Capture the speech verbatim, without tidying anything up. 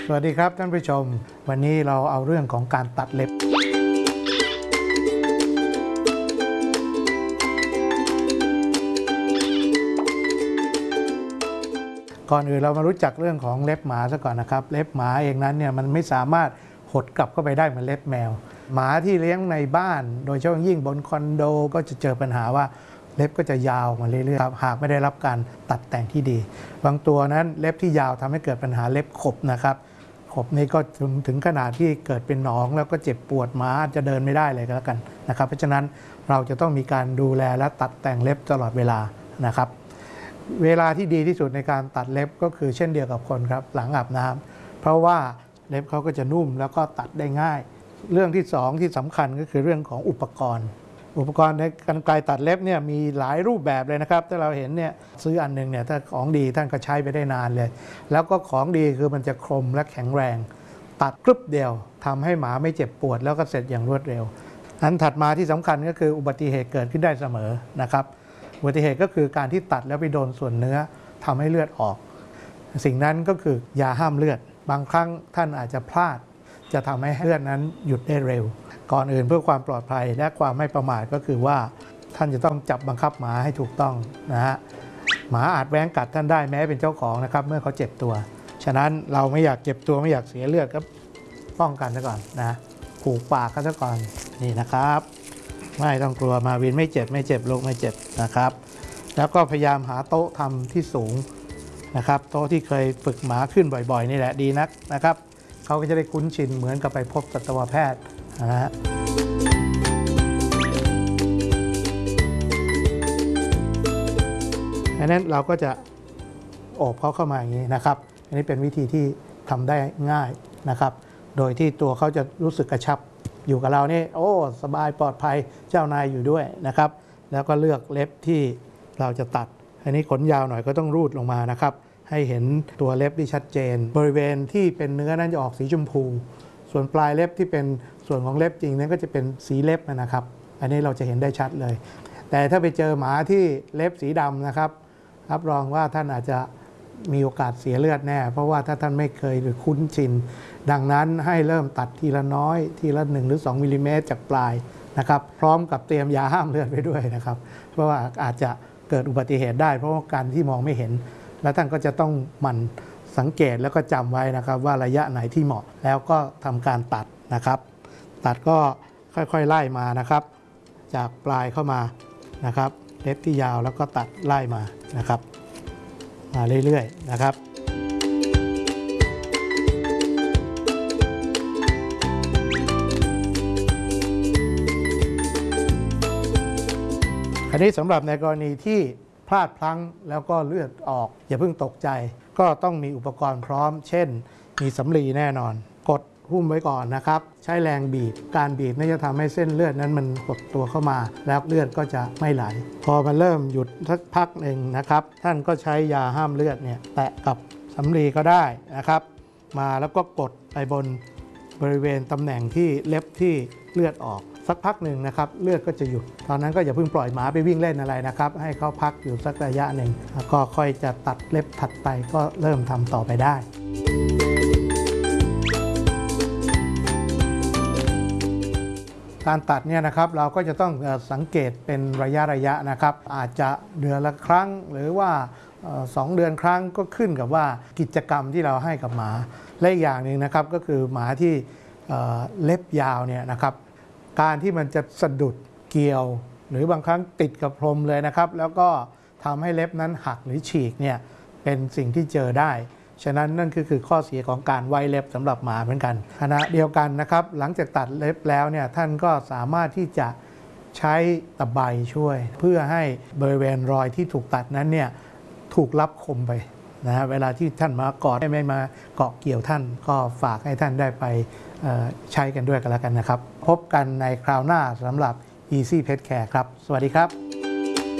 สวัสดีครับท่านผู้ชมวันนี้เราเอาเรื่องของการตัดเล็บก่อนอื่นเรามารู้จักเรื่องของเล็บหมาซะก่อนนะครับเล็บหมาเองนั้นเนี่ยมันไม่สามารถหดกลับเข้าไปได้เหมือนเล็บแมวหมาที่เลี้ยงในบ้านโดยเฉพาะยิ่งบนคอนโดก็จะเจอปัญหาว่าเล็บก็จะยาวมาเรื่อยๆครับหากไม่ได้รับการตัดแต่งที่ดีบางตัวนั้นเล็บที่ยาวทำให้เกิดปัญหาเล็บขบนะครับขบนี้ก็ถึงถึงขนาดที่เกิดเป็นหนองแล้วก็เจ็บปวดหมาจะเดินไม่ได้เลยก็แล้วกันนะครับเพราะฉะนั้นเราจะต้องมีการดูแลและตัดแต่งเล็บตลอดเวลานะครับเวลาที่ดีที่สุดในการตัดเล็บก็คือเช่นเดียวกับคนครับหลังอาบน้ำเพราะว่าเล็บเขาก็จะนุ่มแล้วก็ตัดได้ง่ายเรื่องที่สองที่สำคัญก็คือเรื่องของอุปกรณ์อุปกรณ์ในกรรไกรตัดเล็บเนี่ยมีหลายรูปแบบเลยนะครับถ้าเราเห็นเนี่ยซื้ออันหนึ่งเนี่ยถ้าของดีท่านก็ใช้ไปได้นานเลยแล้วก็ของดีคือมันจะคมและแข็งแรงตัดกรึบเดียวทำให้หมาไม่เจ็บปวดแล้วก็เสร็จอย่างรวดเร็วอันถัดมาที่สำคัญก็คืออุบัติเหตุเกิดขึ้นได้เสมอนะครับอุบัติเหตุก็คือการที่ตัดแล้วไปโดนส่วนเนื้อทำให้เลือดออกสิ่งนั้นก็คือยาห้ามเลือดบางครั้งท่านอาจจะพลาดจะทำให้เลือดนั้นหยุดได้เร็วก่อนอื่นเพื่อความปลอดภัยและความไม่ประมาทก็คือว่าท่านจะต้องจับบังคับหมาให้ถูกต้องนะฮะหมาอาจแว้งกัดท่านได้แม้เป็นเจ้าของนะครับเมื่อเขาเจ็บตัวฉะนั้นเราไม่อยากเจ็บตัวไม่อยากเสียเลือดก็ป้องกันซะก่อนนะผูกปากเขาซะก่อนนี่นะครับไม่ต้องกลัวมาวินไม่เจ็บไม่เจ็บลูกไม่เจ็บนะครับแล้วก็พยายามหาโต๊ะทำที่สูงนะครับโต๊ะที่เคยฝึกหมาขึ้นบ่อยๆนี่แหละดีนักนะครับเขาก็จะได้คุ้นชินเหมือนกับไปพบสัตวแพทย์นะฮะดังนั้นเราก็จะโอบเขาเข้ามาอย่างนี้นะครับอันนี้เป็นวิธีที่ทำได้ง่ายนะครับโดยที่ตัวเขาจะรู้สึกกระชับอยู่กับเรานี่โอ้สบายปลอดภัยเจ้านายอยู่ด้วยนะครับแล้วก็เลือกเล็บที่เราจะตัดอันนี้ขนยาวหน่อยก็ต้องรูดลงมานะครับให้เห็นตัวเล็บที่ชัดเจนบริเวณที่เป็นเนื้อนั้นจะออกสีชมพูส่วนปลายเล็บที่เป็นส่วนของเล็บจริงนั้นก็จะเป็นสีเล็บนะครับอันนี้เราจะเห็นได้ชัดเลยแต่ถ้าไปเจอหมาที่เล็บสีดำนะครับรับรองว่าท่านอาจจะมีโอกาสเสียเลือดแน่เพราะว่าถ้าท่านไม่เคยหรือคุ้นชินดังนั้นให้เริ่มตัดทีละน้อยทีละหนึ่งหรือสองมิลลิเมตรจากปลายนะครับพร้อมกับเตรียมยาห้ามเลือดไปด้วยนะครับเพราะว่าอาจจะเกิดอุบัติเหตุได้เพราะว่าการที่มองไม่เห็นและท่านก็จะต้องหมั่นสังเกตแล้วก็จำไว้นะครับว่าระยะไหนที่เหมาะแล้วก็ทำการตัดนะครับตัดก็ค่อยๆไล่มานะครับจากปลายเข้ามานะครับเล็บที่ยาวแล้วก็ตัดไล่มานะครับมาเรื่อยๆนะครับอันนี้สำหรับในกรณีที่พลาดพลั้งแล้วก็เลือดออกอย่าเพิ่งตกใจก็ต้องมีอุปกรณ์พร้อมเช่นมีสำลีแน่นอนกดหุ้มไว้ก่อนนะครับใช้แรงบีบการบีบนี่จะทำให้เส้นเลือดนั้นมันหดตัวเข้ามาแล้วเลือดก็จะไม่ไหลพอมันเริ่มหยุดสักพักหนึ่งนะครับท่านก็ใช้ยาห้ามเลือดเนี่ยแตะกับสำลีก็ได้นะครับมาแล้วก็กดไปบนบริเวณตำแหน่งที่เล็บที่เลือดออกสักพักหนึ่งนะครับเลือดก็จะหยุดตอนนั้นก็อย่าเพิ่งปล่อยหมาไปวิ่งเล่นอะไรนะครับให้เขาพักอยู่สักระยะหนึ่งแล้วก็ค่อยจะตัดเล็บถัดไปก็เริ่มทำต่อไปได้การตัดเนี่ยนะครับเราก็จะต้องสังเกตเป็นระยะระยะนะครับอาจจะเดือนละครั้งหรือว่าสองเดือนครั้งก็ขึ้นกับว่ากิจกรรมที่เราให้กับหมาและอีกอย่างหนึ่งนะครับก็คือหมาที่เล็บยาวเนี่ยนะครับการที่มันจะสะดุดเกี่ยวหรือบางครั้งติดกับพรมเลยนะครับแล้วก็ทำให้เล็บนั้นหักหรือฉีกเนี่ยเป็นสิ่งที่เจอได้ฉะนั้นนั่นก็คือข้อเสียของการไว้เล็บสำหรับหมาเหมือนกันขณะเดียวกันนะครับหลังจากตัดเล็บแล้วเนี่ยท่านก็สามารถที่จะใช้ตะไบช่วยเพื่อให้บริเวณรอยที่ถูกตัดนั้นเนี่ยถูกรับคมไปนะฮะเวลาที่ท่านมากอดไม่มาเกาะเกี่ยวท่านก็ฝากให้ท่านได้ไปใช้กันด้วยกันแล้วกันนะครับพบกันในคราวหน้าสำหรับ Easy Pet Care ครับสวัสดีครับ